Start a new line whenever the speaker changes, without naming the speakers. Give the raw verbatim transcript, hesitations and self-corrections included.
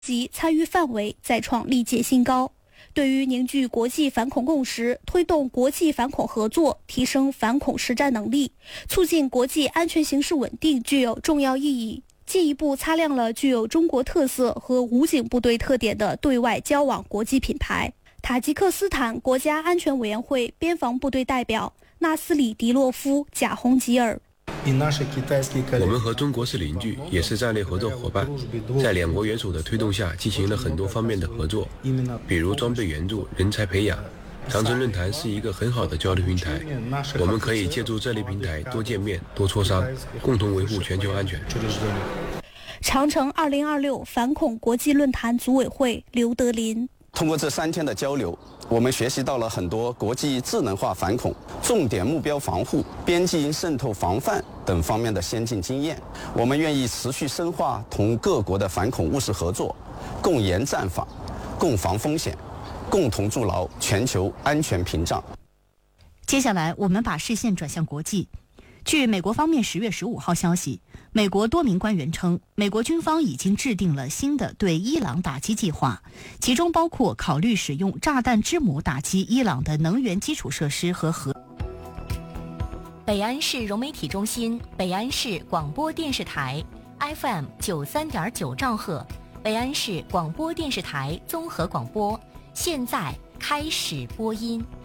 及参与范围再创历届新高。对于凝聚国际反恐共识、推动国际反恐合作、提升反恐实战能力、促进国际安全形势稳定具有重要意义，进一步擦亮了具有中国特色和武警部队特点的对外交往国际品牌。塔吉克斯坦国家安全委员会边防部队代表纳斯里迪洛夫·贾洪吉尔，
我们和中国是邻居，也是战略合作伙伴，在两国元首的推动下进行了很多方面的合作，比如装备援助、人才培养。长城论坛是一个很好的交流平台，我们可以借助这类平台多见面、多磋商，共同维护全球安全。
长城二零二六反恐国际论坛组委会刘德林，
通过这三天的交流，我们学习到了很多国际智能化反恐、重点目标防护、边境渗透防范等方面的先进经验。我们愿意持续深化同各国的反恐务实合作，共研战法，共防风险，共同筑牢全球安全屏障。
接下来，我们把视线转向国际。据美国方面十月十五号消息，美国多名官员称，美国军方已经制定了新的对伊朗打击计划，其中包括考虑使用炸弹之母打击伊朗的能源基础设施和核。
北安市融媒体中心，北安市广播电视台 F M 九三点九兆赫，北安市广播电视台综合广播，现在开始播音。